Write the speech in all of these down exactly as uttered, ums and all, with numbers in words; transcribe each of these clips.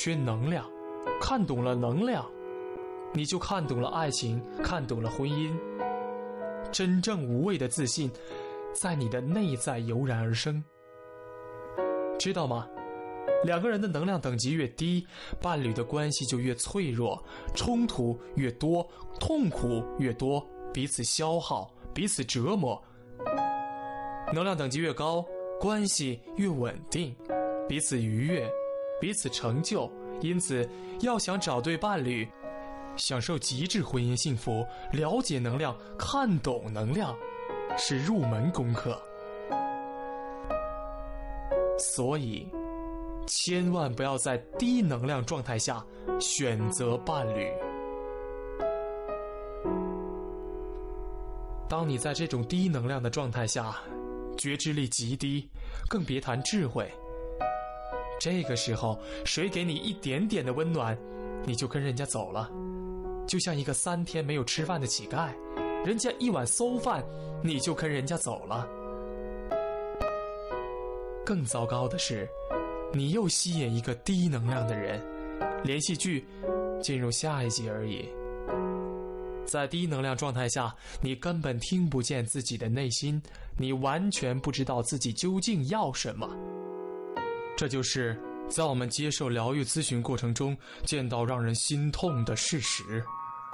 缺能量，看懂了能量，你就看懂了爱情，看懂了婚姻。真正无畏的自信在你的内在油然而生，知道吗？两个人的能量等级越低，伴侣的关系就越脆弱，冲突越多，痛苦越多，彼此消耗，彼此折磨。能量等级越高，关系越稳定，彼此愉悦，彼此成就。因此要想找对伴侣，享受极致婚姻幸福，了解能量，看懂能量，是入门功课。所以千万不要在低能量状态下选择伴侣。当你在这种低能量的状态下，觉知力极低，更别谈智慧。这个时候，谁给你一点点的温暖，你就跟人家走了，就像一个三天没有吃饭的乞丐，人家一碗馊饭，你就跟人家走了。更糟糕的是，你又吸引一个低能量的人，连续剧进入下一集而已。在低能量状态下，你根本听不见自己的内心，你完全不知道自己究竟要什么。这就是在我们接受疗愈咨询过程中见到让人心痛的事实。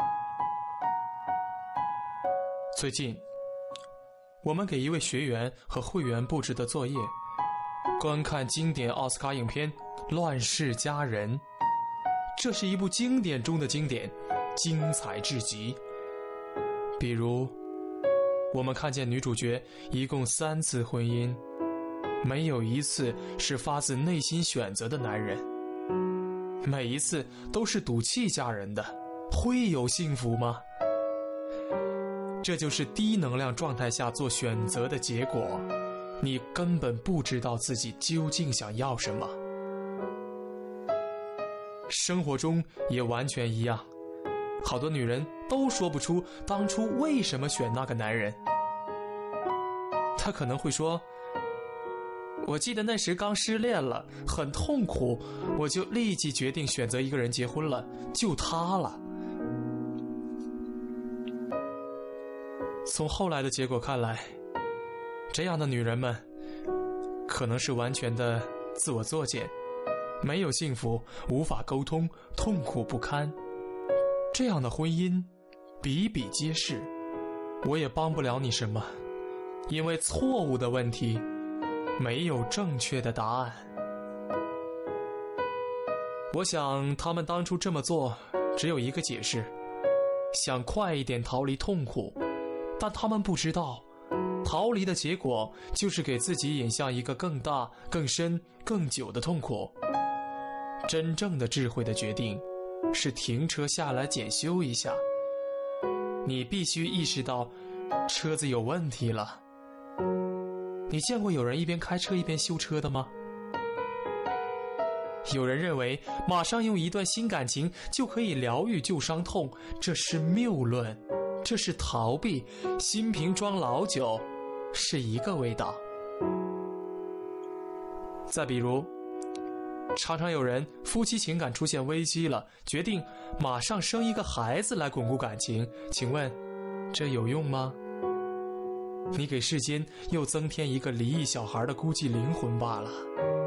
最近我们给一位学员和会员布置的作业，观看经典奥斯卡影片《乱世佳人》。这是一部经典中的经典，精彩至极。比如我们看见女主角一共三次婚姻，没有一次是发自内心选择的男人，每一次都是赌气嫁人的，会有幸福吗？这就是低能量状态下做选择的结果，你根本不知道自己究竟想要什么。生活中也完全一样，好多女人都说不出当初为什么选那个男人。她可能会说，我记得那时刚失恋了，很痛苦，我就立即决定选择一个人结婚了，就他了。从后来的结果看来，这样的女人们可能是完全的自我作践，没有幸福，无法沟通，痛苦不堪。这样的婚姻比比皆是，我也帮不了你什么，因为错误的问题没有正确的答案。我想他们当初这么做只有一个解释，想快一点逃离痛苦，但他们不知道逃离的结果就是给自己引向一个更大、更深、更久的痛苦。真正的智慧的决定是停车下来检修一下，你必须意识到车子有问题了。你见过有人一边开车一边修车的吗？有人认为马上用一段新感情就可以疗愈旧伤痛，这是谬论，这是逃避，新瓶装老酒是一个味道。再比如，常常有人夫妻情感出现危机了，决定马上生一个孩子来巩固感情，请问这有用吗？你给世间又增添一个离异小孩的孤寂灵魂罢了。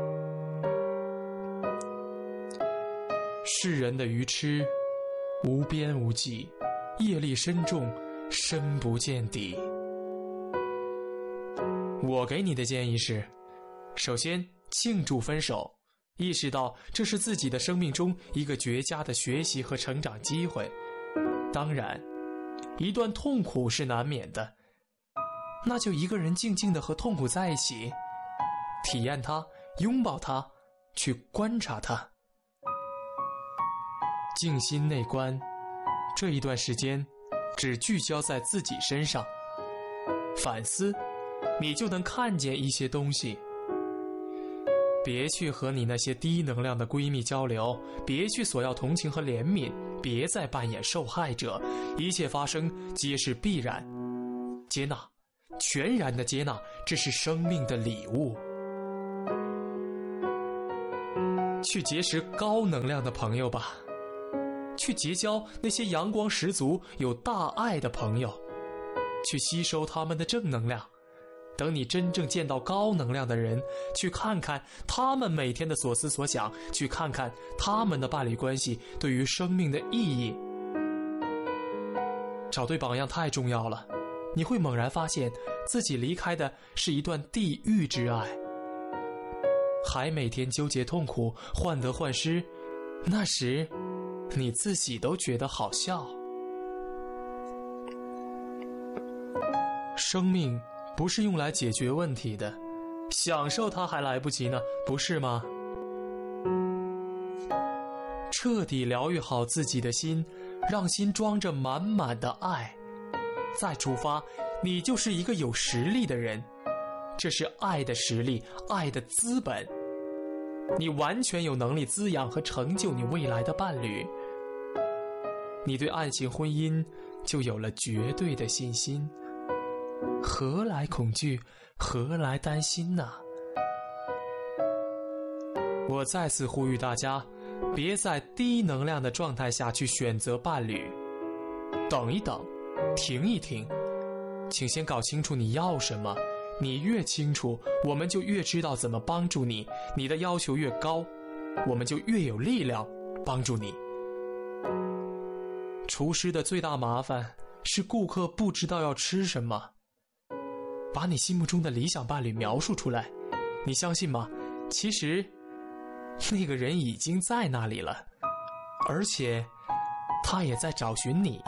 世人的愚痴无边无际，业力深重，深不见底。我给你的建议是，首先庆祝分手，意识到这是自己的生命中一个绝佳的学习和成长机会。当然，一段痛苦是难免的，那就一个人静静地和痛苦在一起，体验它，拥抱它，去观察它。静心内观，这一段时间只聚焦在自己身上，反思，你就能看见一些东西。别去和你那些低能量的闺蜜交流，别去索要同情和怜悯，别再扮演受害者，一切发生皆是必然。接纳，全然的接纳，这是生命的礼物。 去结识高能量的朋友吧，去结交那些阳光十足、有大爱的朋友，去吸收他们的正能量。等你真正见到高能量的人，去看看他们每天的所思所想，去看看他们的伴侣关系对于生命的意义。找对榜样太重要了，你会猛然发现自己离开的是一段地狱之爱，还每天纠结痛苦、患得患失，那时你自己都觉得好笑。生命不是用来解决问题的，享受它还来不及呢，不是吗？彻底疗愈好自己的心，让心装着满满的爱，再出发，你就是一个有实力的人。这是爱的实力，爱的资本。你完全有能力滋养和成就你未来的伴侣。你对爱情婚姻就有了绝对的信心，何来恐惧，何来担心呢？我再次呼吁大家，别在低能量的状态下去选择伴侣，等一等，停一停，请先搞清楚你要什么。你越清楚，我们就越知道怎么帮助你，你的要求越高，我们就越有力量帮助你。厨师的最大麻烦是顾客不知道要吃什么。把你心目中的理想伴侣描述出来，你相信吗？其实那个人已经在那里了，而且他也在找寻你。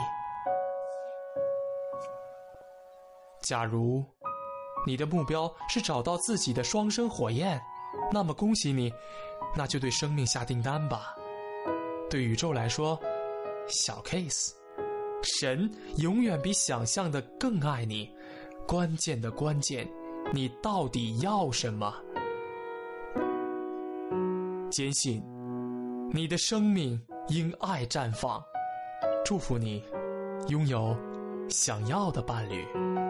假如你的目标是找到自己的双生火焰，那么恭喜你，那就对生命下订单吧。对宇宙来说，小 case， 神永远比想象的更爱你。关键的关键，你到底要什么？坚信你的生命因爱绽放，祝福你拥有想要的伴侣。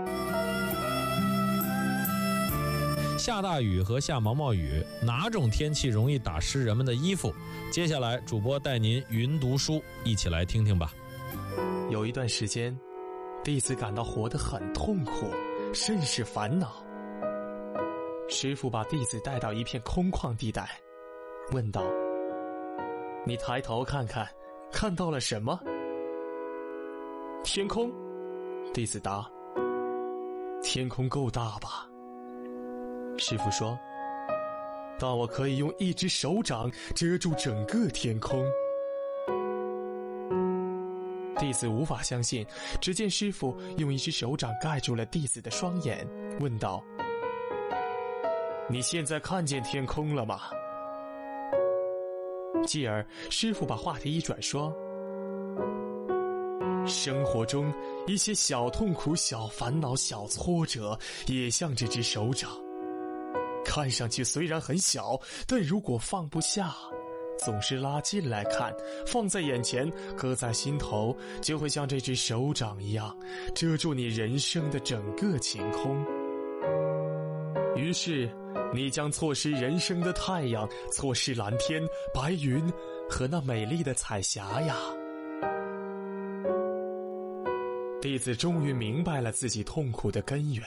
下大雨和下毛毛雨，哪种天气容易打湿人们的衣服？接下来主播带您云读书，一起来听听吧。 有一段时间，弟子感到活得很痛苦，甚是烦恼。师父把弟子带到一片空旷地带，问道：你抬头看看，看到了什么？天空。弟子答：天空够大吧？师父说：但我可以用一只手掌遮住整个天空。弟子无法相信，只见师父用一只手掌盖住了弟子的双眼，问道：你现在看见天空了吗？继而师父把话题一转说：生活中一些小痛苦、小烦恼、小挫折也像这只手掌，看上去虽然很小，但如果放不下，总是拉近来看，放在眼前，搁在心头，就会像这只手掌一样，遮住你人生的整个晴空。于是你将错失人生的太阳，错失蓝天、白云和那美丽的彩霞呀。弟子终于明白了自己痛苦的根源。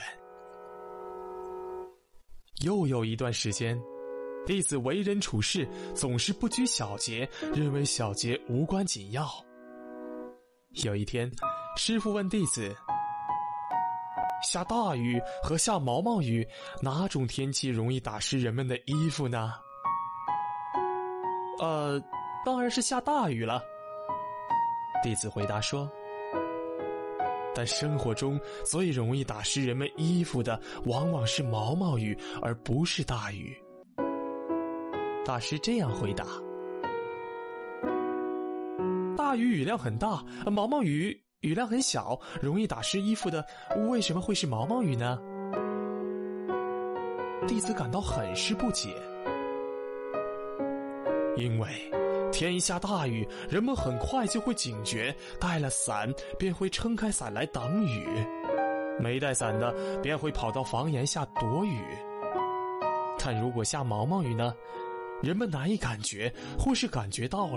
又有一段时间，弟子为人处事总是不拘小节，认为小节无关紧要。有一天，师父问弟子：下大雨和下毛毛雨，哪种天气容易打湿人们的衣服呢？呃，当然是下大雨了。弟子回答说。但生活中最容易打湿人们衣服的，往往是毛毛雨，而不是大雨。大师这样回答：大雨雨量很大，毛毛雨雨量很小，容易打湿衣服的，为什么会是毛毛雨呢？弟子感到很是不解。因为天一下大雨，人们很快就会警觉，带了伞便会撑开伞来挡雨，没带伞的便会跑到房檐下躲雨。但如果下毛毛雨呢， 人们难以感觉，或是感觉到